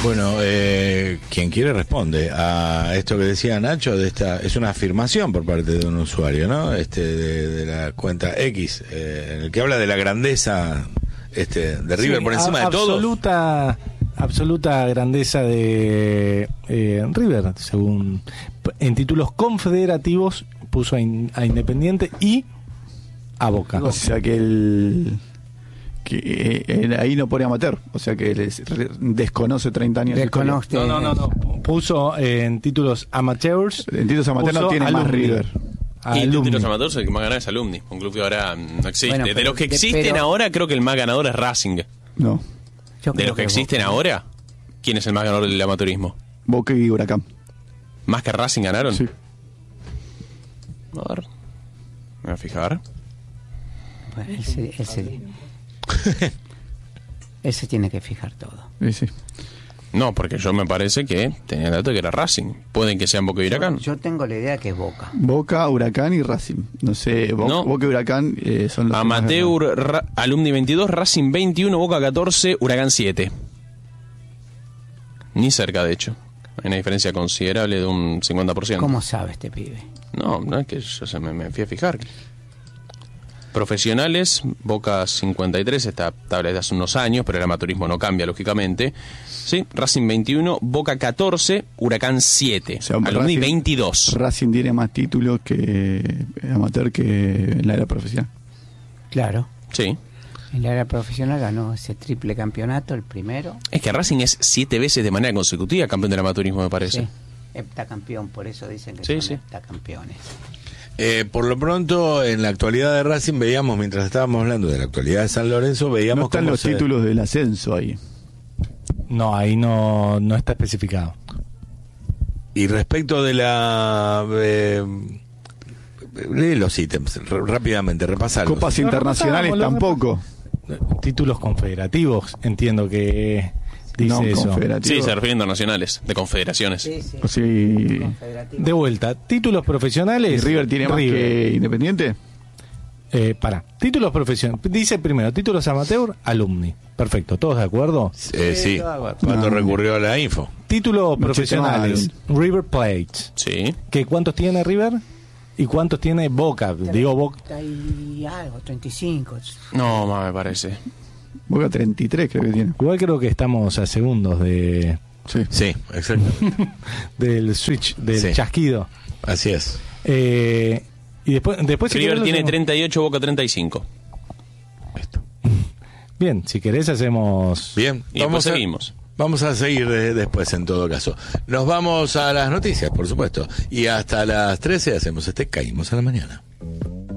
Bueno, quien quiere responde a esto que decía Nacho, es una afirmación por parte de un usuario, ¿no? De la cuenta X, en el que habla de la grandeza de River por encima de todo. Absoluta grandeza de River, según en títulos confederativos puso a Independiente y a Boca. O sea que ahí no pone amateur, o sea que desconoce 30 años. Desconoce. No. Puso en títulos amateurs. En títulos amateurs no tiene más River. Y en títulos amateurs el que más gana es Alumni, un club que ahora no existe. Bueno, de los que existen ahora, creo que el más ganador es Racing. No. De los que existen ahora, ¿quién es el más ganador del amateurismo? Boca y Huracán. ¿Más que Racing ganaron? Sí. A ver, me voy a fijar. Bueno, él se tiene que fijar todo. Sí. No, porque yo me parece que tenía el dato de que era Racing. Pueden que sean Boca y Huracán. Yo tengo la idea que es Boca. Boca, Huracán y Racing. No sé, Boca y Huracán son los amateur, Alumni 22, Racing 21, Boca 14, Huracán 7. Ni cerca, de hecho. Hay una diferencia considerable de un 50%. ¿Cómo sabe este pibe? No es que yo me fui a fijar. Profesionales, Boca 53, esta tabla es de hace unos años, pero el amateurismo no cambia, lógicamente. Sí, Racing 21, Boca 14, Huracán 7, o sea, Alumni 22. Racing tiene más títulos que amateur que en la era profesional. Claro. Sí. En la era profesional ganó ese triple campeonato, el primero. Es que Racing es 7 veces de manera consecutiva campeón del amateurismo, me parece. Sí, heptacampeón, por eso dicen que son heptacampeones. Por lo pronto, en la actualidad de Racing veíamos, mientras estábamos hablando de la actualidad de San Lorenzo, veíamos no están los títulos del ascenso ahí. No, ahí no está especificado. Y respecto de la... lee los ítems rápidamente, repasarlos. Copas internacionales tampoco. Títulos confederativos, entiendo que... Dice eso. Sí, se refieren a nacionales, de confederaciones. Sí. De vuelta, títulos profesionales. ¿Y River tiene más que Independiente? Títulos profesionales. Dice primero, títulos amateur, Alumni. Perfecto, ¿todos de acuerdo? Sí. Cuando recurrió a la info. Títulos profesionales, River Plate. Sí. ¿Cuántos tiene River? ¿Y cuántos tiene Boca? Digo Boca. 30 y algo, 35. No, más me parece. Boca 33 creo que tiene. Igual creo que estamos a segundos de... Sí, exacto. del switch, del chasquido. Así es. Y después River tiene 38, Boca 35. Esto. Bien, si querés hacemos... Bien, y seguimos. Vamos a seguir después, en todo caso. Nos vamos a las noticias, por supuesto. Y hasta las 13 hacemos Caímos a la mañana.